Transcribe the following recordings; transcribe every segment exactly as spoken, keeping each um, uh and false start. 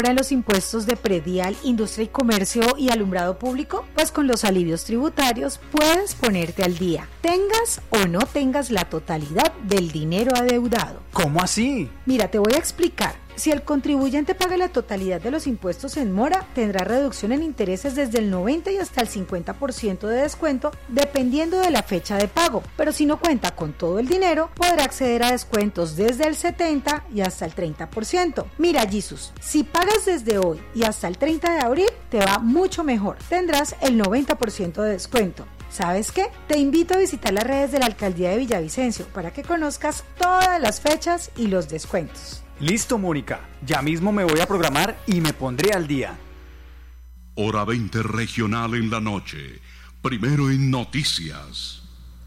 en los impuestos de predial, industria y comercio y alumbrado público? Pues con los alivios tributarios puedes ponerte al día, tengas o no tengas la totalidad del dinero adeudado. ¿Cómo así? Mira, te voy a explicar. Si el contribuyente paga la totalidad de los impuestos en mora, tendrá reducción en intereses desde el noventa y hasta el cincuenta por ciento de descuento, dependiendo de la fecha de pago. Pero si no cuenta con todo el dinero, podrá acceder a descuentos desde el setenta y hasta el treinta por ciento. Mira, Jesus, si pagas desde hoy y hasta el treinta de abril, te va mucho mejor. Tendrás el noventa por ciento de descuento. ¿Sabes qué? Te invito a visitar las redes de la Alcaldía de Villavicencio para que conozcas todas las fechas y los descuentos. Listo, Mónica. Ya mismo me voy a programar y me pondré al día. Hora veinte regional en la noche. Primero en noticias.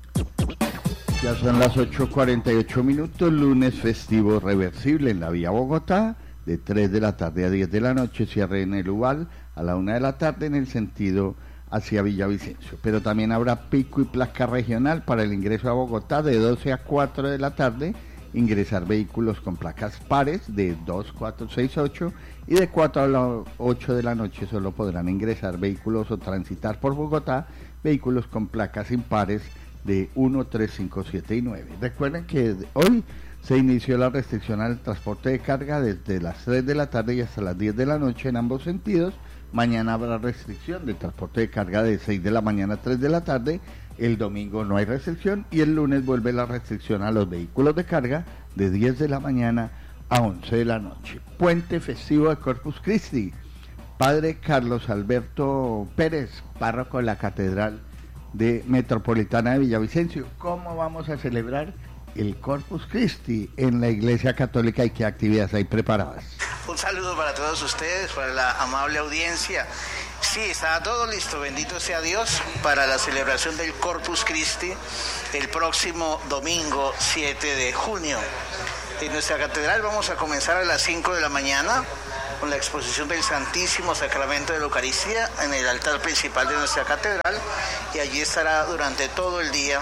Ya son las ocho cuarenta y ocho minutos, lunes festivo reversible en la vía Bogotá, de tres de la tarde a diez de la noche, cierre en el Ubal a la una de la tarde en el sentido hacia Villavicencio. Pero también habrá pico y placa regional para el ingreso a Bogotá de doce a cuatro de la tarde, ingresar vehículos con placas pares de dos, cuatro, seis, ocho y de cuatro a ocho de la noche solo podrán ingresar vehículos o transitar por Bogotá vehículos con placas impares de uno, tres, cinco, siete y nueve. Recuerden que hoy se inició la restricción al transporte de carga desde las tres de la tarde y hasta las diez de la noche en ambos sentidos. Mañana habrá restricción de transporte de carga de seis de la mañana a tres de la tarde. El domingo no hay restricción y el lunes vuelve la restricción a los vehículos de carga de diez de la mañana a once de la noche. Puente festivo de Corpus Christi. Padre Carlos Alberto Pérez, párroco de la Catedral de Metropolitana de Villavicencio. ¿Cómo vamos a celebrar el Corpus Christi en la Iglesia Católica y qué actividades hay preparadas? Un saludo para todos ustedes, para la amable audiencia. Sí, está todo listo, bendito sea Dios, para la celebración del Corpus Christi el próximo domingo siete de junio. En nuestra catedral vamos a comenzar a las cinco de la mañana con la exposición del Santísimo Sacramento de la Eucaristía en el altar principal de nuestra catedral, y allí estará durante todo el día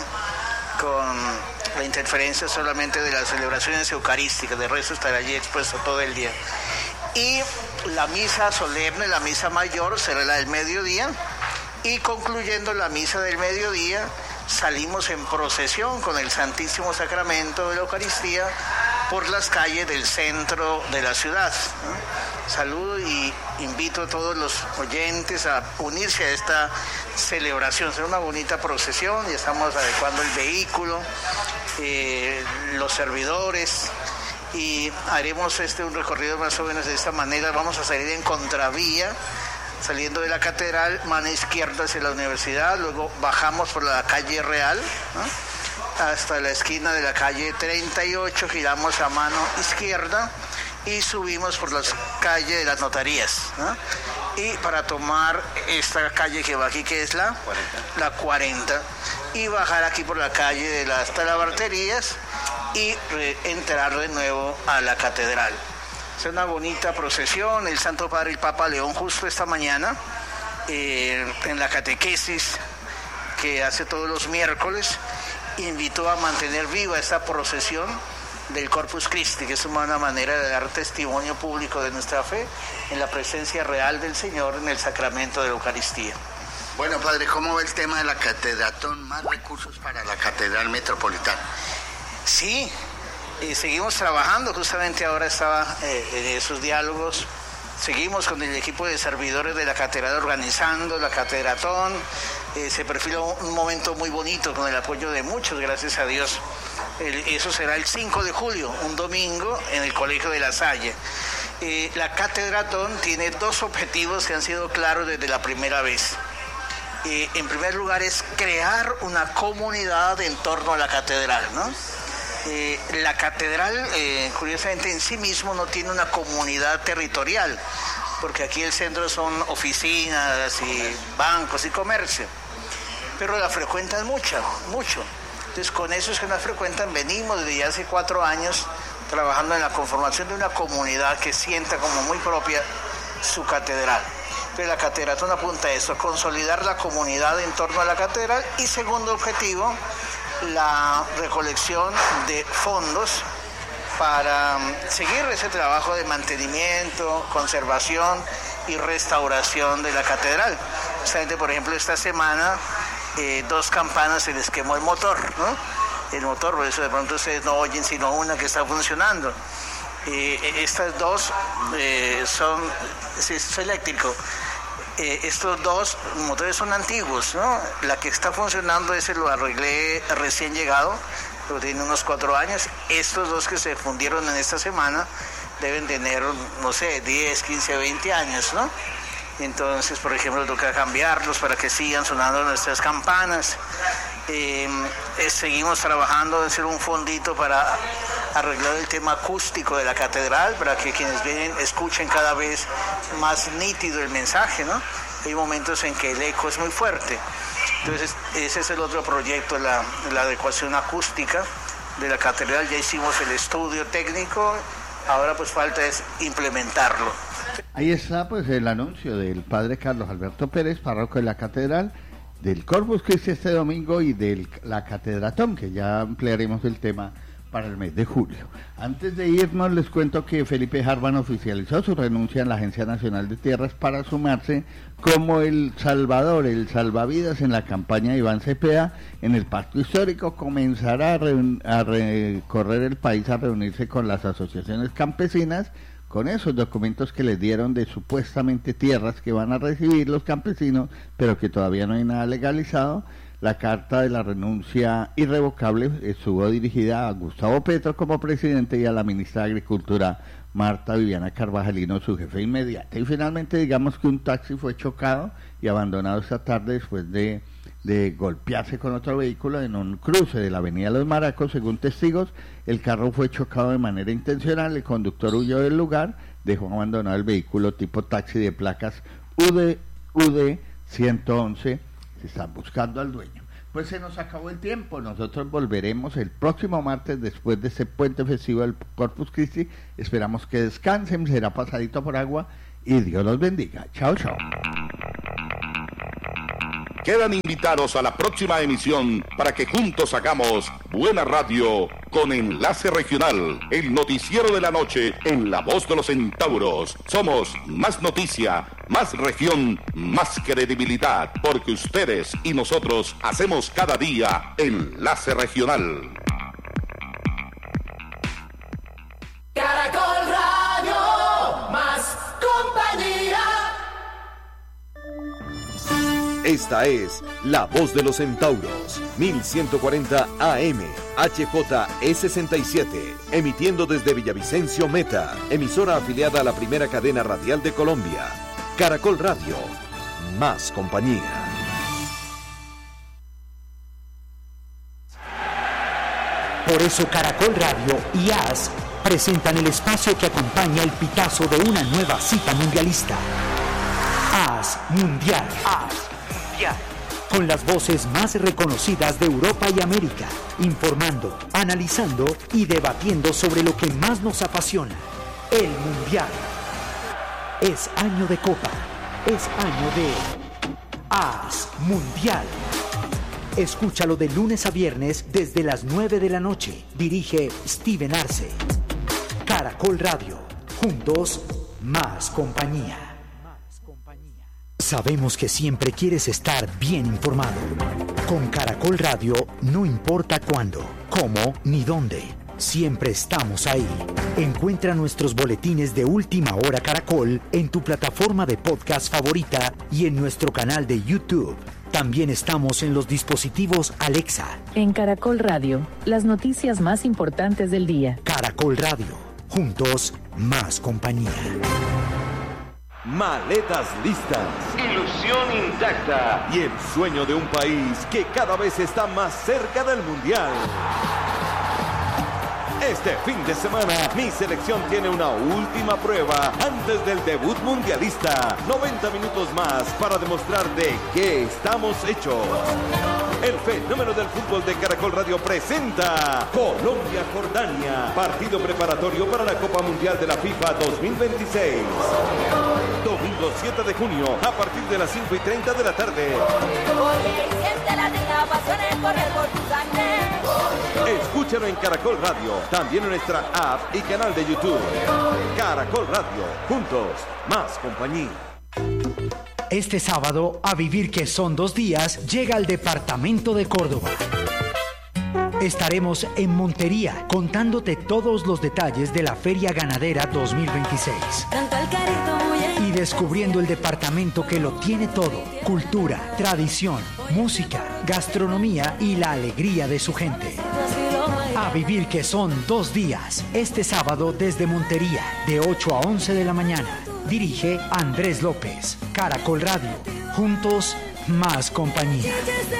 con la interferencia solamente de las celebraciones eucarísticas. De resto estará allí expuesto todo el día. Y la misa solemne, la misa mayor, será la del mediodía, y concluyendo la misa del mediodía salimos en procesión con el Santísimo Sacramento de la Eucaristía por las calles del centro de la ciudad. Saludo y invito a todos los oyentes a unirse a esta celebración. Será una bonita procesión y estamos adecuando el vehículo, eh, los servidores, y haremos este un recorrido más o menos de esta manera. Vamos a salir en contravía, saliendo de la catedral, mano izquierda hacia la universidad, luego bajamos por la calle Real, ¿no?, hasta la esquina de la calle treinta y ocho, giramos a mano izquierda y subimos por las calles de las notarías, ¿no?, y para tomar esta calle que va aquí, que es la cuarenta, la cuarenta, y bajar aquí por la calle de las talabarterías y entrar de nuevo a la catedral. Es una bonita procesión. El Santo Padre el Papa León justo esta mañana eh, en la catequesis que hace todos los miércoles invitó a mantener viva esta procesión del Corpus Christi, que es una manera de dar testimonio público de nuestra fe en la presencia real del Señor en el sacramento de la Eucaristía. Bueno, padre, ¿cómo ve el tema de la catedratón? Más recursos para la Catedral Metropolitana. Sí, eh, seguimos trabajando. Justamente ahora estaba eh, en esos diálogos. Seguimos con el equipo de servidores de la catedral organizando la catedratón. Eh, se perfila un, un momento muy bonito con el apoyo de muchos, gracias a Dios. El, eso será el cinco de julio, un domingo, en el Colegio de La Salle. Eh, la catedratón tiene dos objetivos que han sido claros desde la primera vez. Eh, en primer lugar es crear una comunidad en torno a la catedral, ¿no? Eh, la catedral, eh, curiosamente, en sí mismo no tiene una comunidad territorial, porque aquí el centro son oficinas y bancos y comercio, pero la frecuentan mucho, mucho. Entonces, con eso es que nos frecuentan. Venimos desde ya hace cuatro años trabajando en la conformación de una comunidad que sienta como muy propia su catedral. Entonces, la catedratón apunta a eso, a consolidar la comunidad en torno a la catedral. Y segundo objetivo, la recolección de fondos para seguir ese trabajo de mantenimiento, conservación y restauración de la catedral. Justamente, por ejemplo, esta semana eh, dos campanas se les quemó el motor, ¿no? El motor, por eso de pronto ustedes no oyen sino una que está funcionando. Eh, estas dos eh, son, sí, es eléctrico. Eh, estos dos motores son antiguos, ¿no? La que está funcionando, ese lo arreglé recién llegado, pero tiene unos cuatro años. Estos dos que se fundieron en esta semana deben tener, no sé, diez, quince, veinte años, ¿no? Entonces, por ejemplo, toca cambiarlos para que sigan sonando nuestras campanas. Eh, eh, seguimos trabajando en hacer un fondito para arreglar el tema acústico de la catedral, para que quienes vienen escuchen cada vez más nítido el mensaje, ¿no? Hay momentos en que el eco es muy fuerte. Entonces, ese es el otro proyecto, la, la adecuación acústica de la catedral. Ya hicimos el estudio técnico, ahora pues falta es implementarlo. Ahí está pues el anuncio del padre Carlos Alberto Pérez, párroco de la catedral, del Corpus Christi este domingo y de la Catedratón, que ya ampliaremos el tema para el mes de julio. Antes de irnos les cuento que Felipe Harban oficializó su renuncia en la Agencia Nacional de Tierras para sumarse como el salvador, el salvavidas en la campaña de Iván Cepeda en el Pacto Histórico. Comenzará a, reun- a recorrer el país a reunirse con las asociaciones campesinas con esos documentos que les dieron de supuestamente tierras que van a recibir los campesinos, pero que todavía no hay nada legalizado. La carta de la renuncia irrevocable estuvo dirigida a Gustavo Petro como presidente y a la ministra de Agricultura, Marta Viviana Carvajalino, su jefe inmediato. Y finalmente, digamos que un taxi fue chocado y abandonado esta tarde después de, de golpearse con otro vehículo en un cruce de la avenida Los Maracos. Según testigos, el carro fue chocado de manera intencional, el conductor huyó del lugar, dejó abandonado el vehículo tipo taxi de placas U D U D ciento once. Se están buscando al dueño. Pues se nos acabó el tiempo. Nosotros volveremos el próximo martes después de ese puente festivo del Corpus Christi. Esperamos que descansen, será pasadito por agua y Dios los bendiga. Chao, chao. Quedan invitados a la próxima emisión para que juntos hagamos buena radio con Enlace Regional, el noticiero de la noche en la voz de los centauros. Somos más noticia, más región, más credibilidad, porque ustedes y nosotros hacemos cada día Enlace Regional. Caracol Radio, más compañía. Esta es La Voz de los Centauros, mil ciento cuarenta A M, H J E sesenta y siete, emitiendo desde Villavicencio Meta, emisora afiliada a la primera cadena radial de Colombia. Caracol Radio, más compañía. Por eso Caracol Radio y A S presentan el espacio que acompaña el pitazo de una nueva cita mundialista. A S Mundial. A S Mundial. Con las voces más reconocidas de Europa y América, informando, analizando y debatiendo sobre lo que más nos apasiona, el Mundial. Es año de Copa, es año de A S Mundial. Escúchalo de lunes a viernes desde las nueve de la noche. Dirige Steven Arce. Caracol Radio. Juntos, más compañía. Sabemos que siempre quieres estar bien informado. Con Caracol Radio no importa cuándo, cómo ni dónde. Siempre estamos ahí. Encuentra nuestros boletines de Última Hora Caracol en tu plataforma de podcast favorita y en nuestro canal de YouTube. También estamos en los dispositivos Alexa. En Caracol Radio, las noticias más importantes del día. Caracol Radio. Juntos, más compañía. Maletas listas, ilusión intacta y el sueño de un país que cada vez está más cerca del Mundial. Este fin de semana, mi selección tiene una última prueba antes del debut mundialista. noventa minutos más para demostrar de qué estamos hechos. El fenómeno del fútbol de Caracol Radio presenta Colombia-Jordania, partido preparatorio para la Copa Mundial de la FIFA dos mil veintiséis. Domingo siete de junio, a partir de las cinco y treinta de la tarde. Escúchalo en Caracol Radio, también en nuestra app y canal de YouTube. Caracol Radio, juntos, más compañía. Este sábado, A Vivir que son dos días, llega al departamento de Córdoba. Estaremos en Montería contándote todos los detalles de la Feria Ganadera dos mil veintiséis. Y descubriendo el departamento que lo tiene todo: cultura, tradición, música, gastronomía y la alegría de su gente. A Vivir que son dos días, este sábado desde Montería, de ocho a once de la mañana. Dirige Andrés López. Caracol Radio. Juntos, más compañía.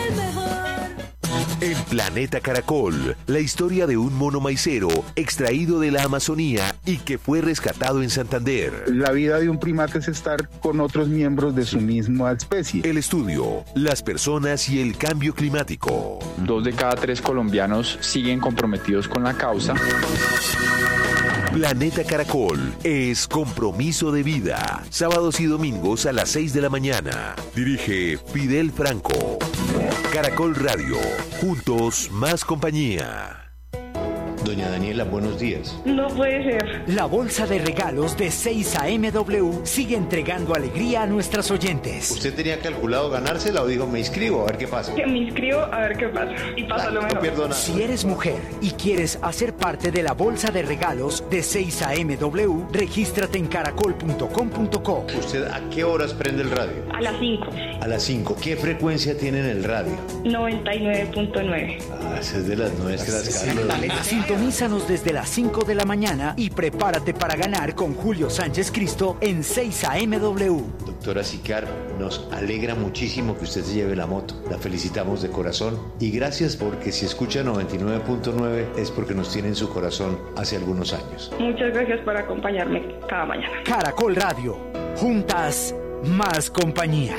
En Planeta Caracol, la historia de un mono maicero extraído de la Amazonía y que fue rescatado en Santander. La vida de un primate es estar con otros miembros de su misma especie. El estudio, las personas y el cambio climático. Dos de cada tres colombianos siguen comprometidos con la causa. Planeta Caracol es compromiso de vida. Sábados y domingos a las seis de la mañana. Dirige Fidel Franco. Caracol Radio. Juntos, más compañía. Doña Daniela, buenos días. No puede ser. La bolsa de regalos de seis A M W sigue entregando alegría a nuestros oyentes. ¿Usted tenía calculado ganársela o dijo me inscribo a ver qué pasa? Que me inscribo a ver qué pasa. Y pasa lo mejor. No pierdo nada. Si eres mujer y quieres hacer parte de la bolsa de regalos de seis A M W, regístrate en caracol punto com punto co. ¿Usted a qué horas prende el radio? A las cinco. A las cinco. ¿Qué frecuencia tiene en el radio? noventa y nueve punto nueve. Ah, esa es de las nuestras, Carlos. Sintonízanos desde las cinco de la mañana y prepárate para ganar con Julio Sánchez Cristo en seis A M W. Doctora Sicar, nos alegra muchísimo que usted se lleve la moto. La felicitamos de corazón y gracias porque si escucha noventa y nueve punto nueve es porque nos tiene en su corazón hace algunos años. Muchas gracias por acompañarme cada mañana. Caracol Radio. Juntas, más compañía.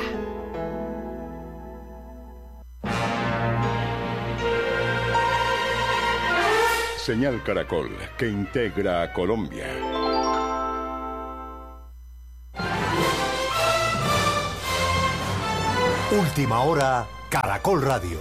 Señal Caracol, que integra a Colombia. Última hora, Caracol Radio.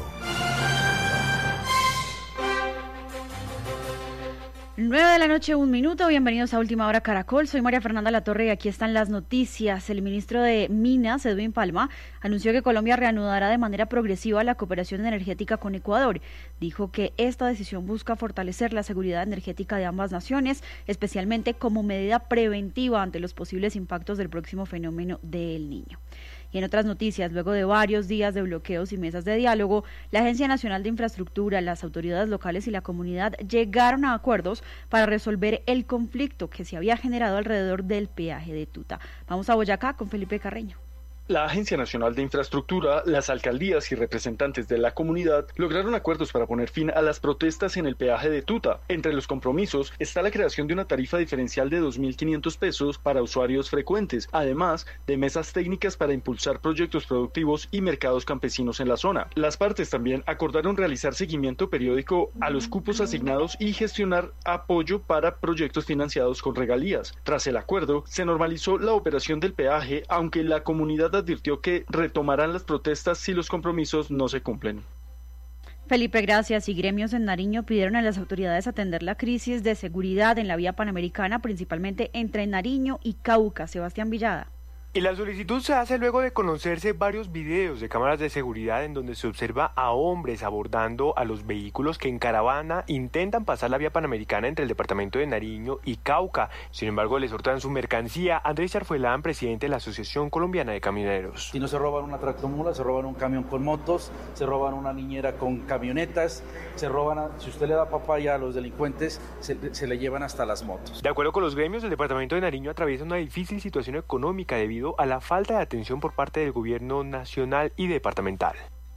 nueve de la noche, un minuto. Bienvenidos a Última Hora Caracol. Soy María Fernanda Latorre y aquí están las noticias. El ministro de Minas, Edwin Palma, anunció que Colombia reanudará de manera progresiva la cooperación energética con Ecuador. Dijo que esta decisión busca fortalecer la seguridad energética de ambas naciones, especialmente como medida preventiva ante los posibles impactos del próximo fenómeno del Niño. Y en otras noticias, luego de varios días de bloqueos y mesas de diálogo, la Agencia Nacional de Infraestructura, las autoridades locales y la comunidad llegaron a acuerdos para resolver el conflicto que se había generado alrededor del peaje de Tuta. Vamos a Boyacá con Felipe Carreño. La Agencia Nacional de Infraestructura, las alcaldías y representantes de la comunidad lograron acuerdos para poner fin a las protestas en el peaje de Tuta. Entre los compromisos está la creación de una tarifa diferencial de dos mil quinientos pesos para usuarios frecuentes, además de mesas técnicas para impulsar proyectos productivos y mercados campesinos en la zona. Las partes también acordaron realizar seguimiento periódico a los cupos asignados y gestionar apoyo para proyectos financiados con regalías. Tras el acuerdo, se normalizó la operación del peaje, aunque la comunidad advirtió que retomarán las protestas si los compromisos no se cumplen. Felipe, gracias. Y gremios en Nariño pidieron a las autoridades atender la crisis de seguridad en la vía panamericana, principalmente entre Nariño y Cauca. Sebastián Villada. Y la solicitud se hace luego de conocerse varios videos de cámaras de seguridad en donde se observa a hombres abordando a los vehículos que en caravana intentan pasar la vía panamericana entre el departamento de Nariño y Cauca. Sin embargo, les hurtan su mercancía. Andrés Charfuelán, presidente de la Asociación Colombiana de Camioneros. Si no se roban una tractomula, se roban un camión con motos, se roban una niñera con camionetas, se roban, a, si usted le da papaya a los delincuentes, se, se le llevan hasta las motos. De acuerdo con los gremios, el departamento de Nariño atraviesa una difícil situación económica debido a la falta de atención por parte del gobierno nacional y departamental.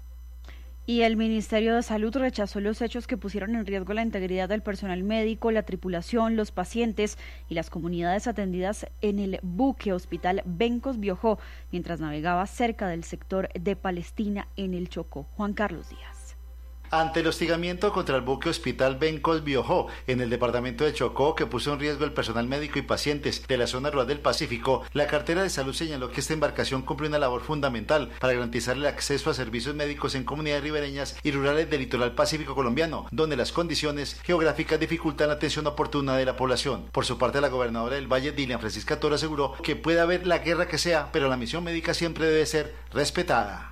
Y el Ministerio de Salud rechazó los hechos que pusieron en riesgo la integridad del personal médico, la tripulación, los pacientes y las comunidades atendidas en el buque Hospital Bencos Biojó mientras navegaba cerca del sector de Palestina en el Chocó. Juan Carlos Díaz. ante el hostigamiento contra el buque Hospital Bencos Biojó en el departamento de Chocó, que puso en riesgo el personal médico y pacientes de la zona rural del Pacífico, la cartera de salud señaló que esta embarcación cumple una labor fundamental para garantizar el acceso a servicios médicos en comunidades ribereñas y rurales del litoral pacífico colombiano, donde las condiciones geográficas dificultan la atención oportuna de la población. Por su parte, la gobernadora del Valle, Dilian Francisca Toro, aseguró que puede haber la guerra que sea, pero la misión médica siempre debe ser respetada.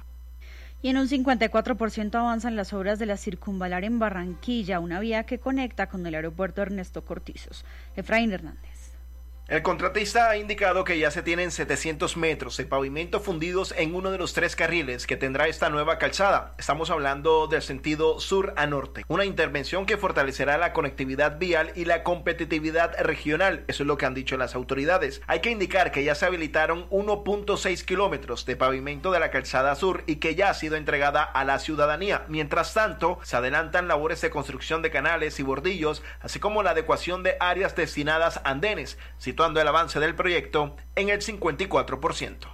Y en un cincuenta y cuatro por ciento avanzan las obras de la circunvalar en Barranquilla, una vía que conecta con el aeropuerto Ernesto Cortizos. Efraín Hernández. El contratista ha indicado que ya se tienen setecientos metros de pavimento fundidos en uno de los tres carriles que tendrá esta nueva calzada. Estamos hablando del sentido sur a norte. Una intervención que fortalecerá la conectividad vial y la competitividad regional. Eso es lo que han dicho las autoridades. Hay que indicar que ya se habilitaron uno punto seis kilómetros de pavimento de la calzada sur y que ya ha sido entregada a la ciudadanía. Mientras tanto, se adelantan labores de construcción de canales y bordillos, así como la adecuación de áreas destinadas a andenes, situando el avance del proyecto en el cincuenta y cuatro por ciento.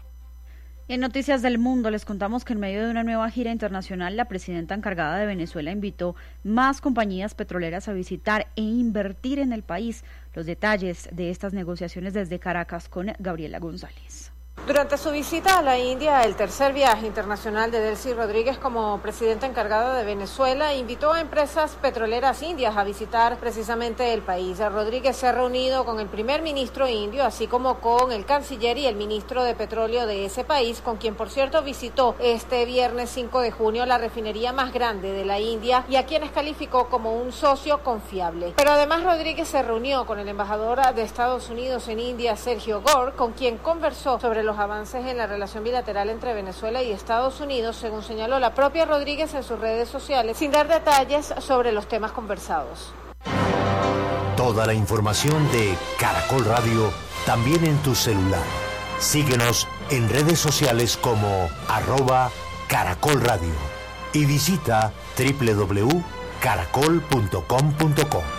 En Noticias del Mundo les contamos que en medio de una nueva gira internacional, la presidenta encargada de Venezuela invitó más compañías petroleras a visitar e invertir en el país. Los detalles de estas negociaciones desde Caracas con Gabriela González. Durante su visita a la India, el tercer viaje internacional de Delcy Rodríguez como presidenta encargada de Venezuela, invitó a empresas petroleras indias a visitar precisamente el país. Rodríguez se ha reunido con el primer ministro indio, así como con el canciller y el ministro de petróleo de ese país, con quien por cierto visitó este viernes cinco de junio la refinería más grande de la India y a quienes calificó como un socio confiable. Pero además Rodríguez se reunió con el embajador de Estados Unidos en India, Sergio Gore, con quien conversó sobre los avances en la relación bilateral entre Venezuela y Estados Unidos, según señaló la propia Rodríguez en sus redes sociales, sin dar detalles sobre los temas conversados. Toda la información de Caracol Radio también en tu celular. Síguenos en redes sociales como arroba Caracol Radio y visita doble u doble u doble u punto caracol punto com punto co.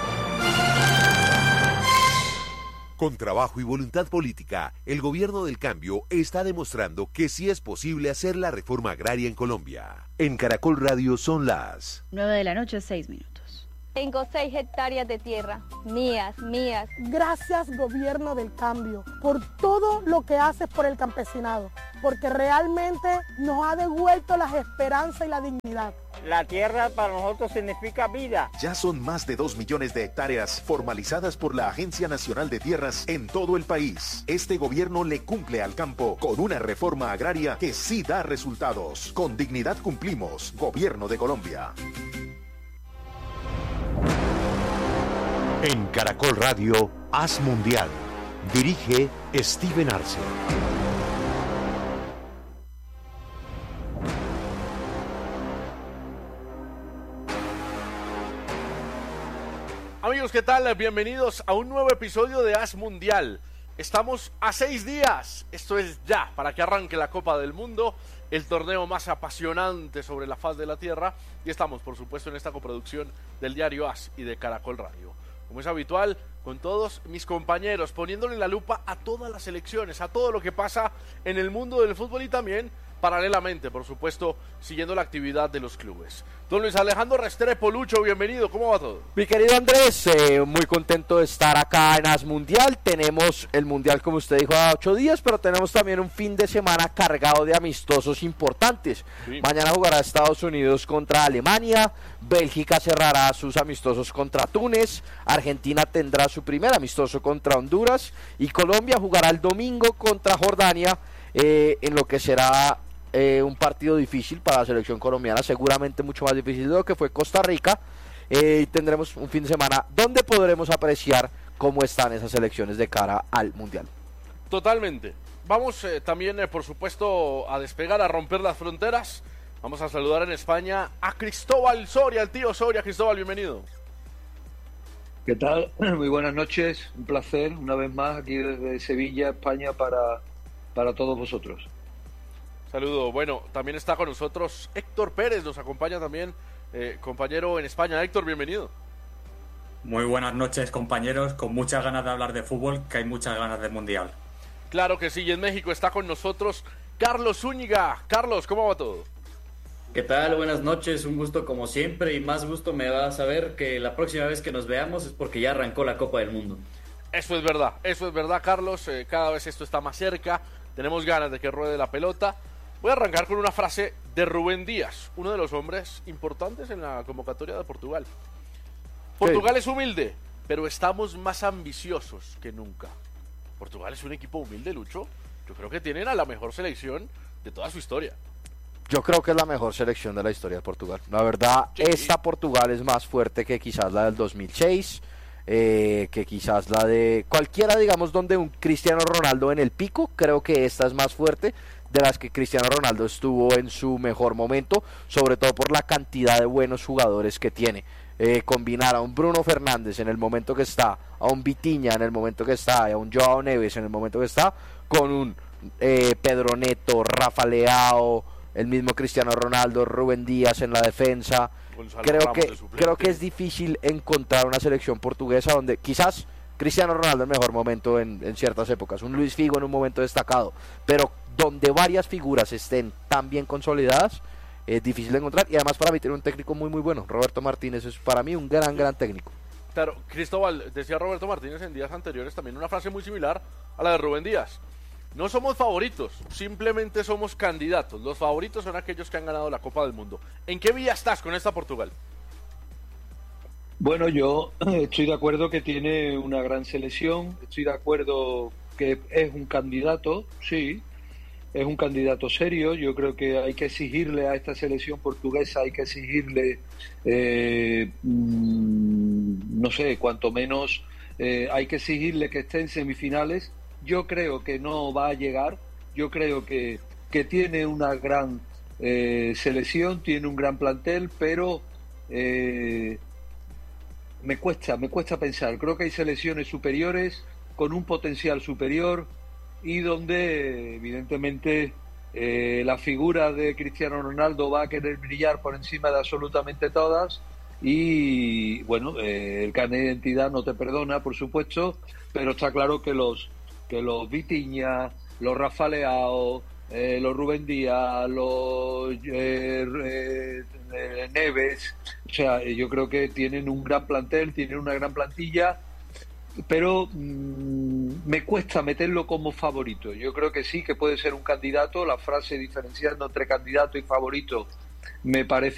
Con trabajo y voluntad política, el gobierno del cambio está demostrando que sí es posible hacer la reforma agraria en Colombia. En Caracol Radio son las nueve de la noche, seis minutos. Tengo seis hectáreas de tierra, mías, mías. Gracias, gobierno del cambio, por todo lo que haces por el campesinado, porque realmente nos ha devuelto las esperanzas y la dignidad. La tierra para nosotros significa vida. Ya son más de dos millones de hectáreas formalizadas por la Agencia Nacional de Tierras en todo el país. Este gobierno le cumple al campo con una reforma agraria que sí da resultados. Con dignidad cumplimos. Gobierno de Colombia. En Caracol Radio, Haz Mundial. Dirige Steven Arce. Amigos, ¿qué tal? Bienvenidos a un nuevo episodio de Haz Mundial. Estamos a seis días, esto es ya, para que arranque la Copa del Mundo, el torneo más apasionante sobre la faz de la Tierra, y estamos, por supuesto, en esta coproducción del diario Haz y de Caracol Radio. Como es habitual, con todos mis compañeros, poniéndole la lupa a todas las elecciones, a todo lo que pasa en el mundo del fútbol y también, paralelamente, por supuesto, siguiendo la actividad de los clubes. Don Luis Alejandro Restrepo, Lucho, bienvenido, ¿cómo va todo? Mi querido Andrés, eh, muy contento de estar acá en Haz Mundial. Tenemos el Mundial, como usted dijo, a ocho días, pero tenemos también un fin de semana cargado de amistosos importantes. Sí. Mañana jugará Estados Unidos contra Alemania, Bélgica cerrará sus amistosos contra Túnez, Argentina tendrá su primer amistoso contra Honduras y Colombia jugará el domingo contra Jordania, eh, en lo que será Eh, un partido difícil para la selección colombiana, seguramente mucho más difícil de lo que fue Costa Rica, eh, y tendremos un fin de semana donde podremos apreciar cómo están esas selecciones de cara al Mundial. Totalmente. Vamos eh, también, eh, por supuesto, a despegar, a romper las fronteras. Vamos a saludar en España a Cristóbal Soria, el tío Soria. Cristóbal, bienvenido. ¿Qué tal? Muy buenas noches, un placer una vez más aquí desde Sevilla, España, para, para todos vosotros. Saludo. Bueno, también está con nosotros Héctor Pérez, nos acompaña también, eh, compañero en España. Héctor, bienvenido. Muy buenas noches, compañeros, con muchas ganas de hablar de fútbol, que hay muchas ganas de Mundial. Claro que sí, y en México está con nosotros Carlos Zúñiga. Carlos, ¿cómo va todo? ¿Qué tal? Buenas noches, un gusto como siempre y más gusto me va a saber que la próxima vez que nos veamos es porque ya arrancó la Copa del Mundo. Eso es verdad, eso es verdad, Carlos, eh, cada vez esto está más cerca, tenemos ganas de que ruede la pelota. Voy a arrancar con una frase de Rubén Díaz, uno de los hombres importantes en la convocatoria de Portugal. Portugal es humilde, pero estamos más ambiciosos que nunca. Portugal es un equipo humilde, Lucho. Yo creo que tienen a la mejor selección de toda su historia. Yo creo que es la mejor selección de la historia de Portugal. La verdad, sí. Esta Portugal es más fuerte que quizás la del dos mil seis, eh, que quizás la de cualquiera, digamos, donde un Cristiano Ronaldo en el pico. Creo que esta es más fuerte de las que Cristiano Ronaldo estuvo en su mejor momento, sobre todo por la cantidad de buenos jugadores que tiene. Eh, combinar a un Bruno Fernández en el momento que está, a un Vitinha en el momento que está, a un Joao Neves en el momento que está, con un eh, Pedro Neto, Rafa Leao, el mismo Cristiano Ronaldo, Rubén Díaz en la defensa. Gonzalo creo Ramos que creo que es difícil encontrar una selección portuguesa donde quizás Cristiano Ronaldo en el mejor momento en, en ciertas épocas, un Luis Figo en un momento destacado, pero donde varias figuras estén tan bien consolidadas, es difícil de encontrar. Y además para mí tiene un técnico muy muy bueno. Roberto Martínez es para mí un gran gran técnico. Claro, Cristóbal, decía Roberto Martínez en días anteriores también una frase muy similar a la de Rubén Díaz. No somos favoritos, simplemente somos candidatos. Los favoritos son aquellos que han ganado la Copa del Mundo. ¿En qué vía estás con esta Portugal? Bueno, yo estoy de acuerdo que tiene una gran selección. Estoy de acuerdo que es un candidato, sí. Es un candidato serio. Yo creo que hay que exigirle a esta selección portuguesa, hay que exigirle, eh, mmm, no sé, cuanto menos eh, hay que exigirle que esté en semifinales. Yo creo que no va a llegar. Yo creo que, que tiene una gran eh, selección, tiene un gran plantel, pero eh, me cuesta, me cuesta pensar. Creo que hay selecciones superiores, con un potencial superior, y donde evidentemente eh, la figura de Cristiano Ronaldo va a querer brillar por encima de absolutamente todas, y bueno, eh, el carnet de identidad no te perdona, por supuesto, pero está claro que los que los Vitinha, los Rafa Leao, eh, los Rubén Díaz, los eh, eh, Neves, o sea, yo creo que tienen un gran plantel, tienen una gran plantilla, pero mmm, me cuesta meterlo como favorito. Yo creo que sí, que puede ser un candidato. La frase diferenciando entre candidato y favorito me parece